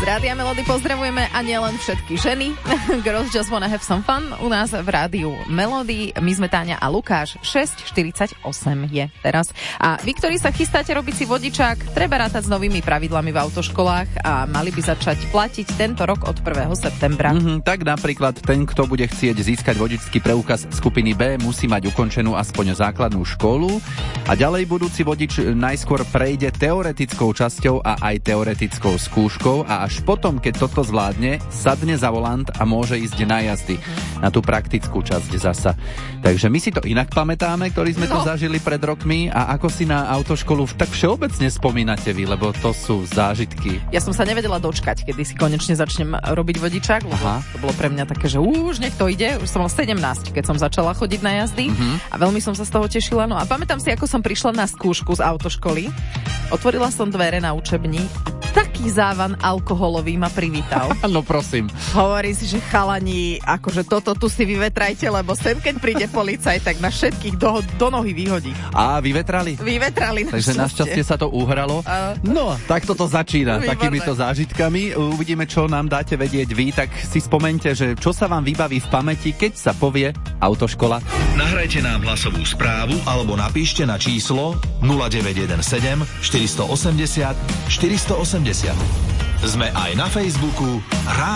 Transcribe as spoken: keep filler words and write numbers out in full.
Rádia Melody pozdravujeme a nielen všetky ženy. Girls just wanna have some fun. U nás v rádiu Melody. My sme Táňa a Lukáš. šesť štyridsaťosem je teraz. A vy, ktorí sa chystáte robiť si vodičák, treba rátať s novými pravidlami v autoškolách a mali by začať platiť tento rok od prvého septembra. Mm-hmm, tak napríklad ten, kto bude chcieť získať vodičský preukaz skupiny B, musí mať ukončenú aspoň základnú školu a ďalej budúci vodič najskôr prejde teoretickou časťou a aj teoretickou skúškou a až potom, keď toto zvládne, sadne za volant a môže ísť na jazdy, na tú praktickú časť zasa. Takže my si to inak pamätáme, ktorí sme no. to zažili pred rokmi a ako si na autoškolu tak všeobecne spomínate vy, lebo to sú zážitky. Ja som sa nevedela dočkať, kedy si konečne začnem robiť vodičák, lebo Aha. to bolo pre mňa také, že už nech to ide, už som mal sedemnásť, keď som začala chodiť na jazdy uh-huh. a veľmi som sa z toho tešila. No a pamätám si, ako som prišla na skúšku z autoškoly, otvorila som dvere na učebni a taký závan alkoholový ma privítal. No prosím. Hovorí si, že chalani, akože toto tu si vyvetrajte, lebo sem, keď príde policaj, tak na všetkých do, do nohy vyhodí. A vyvetrali? Vyvetrali. Takže našťastie sa to uhralo. A... No, tak toto začína. Výborné. Takýmito zážitkami. Uvidíme, čo nám dáte vedieť vy. Tak si spomeňte, že čo sa vám vybaví v pamäti, keď sa povie autoškola. Nahrajte nám hlasovú správu alebo napíšte na číslo nula deväť jeden sedem štyri osem nula štyri osem nula. Sme aj na Facebooku.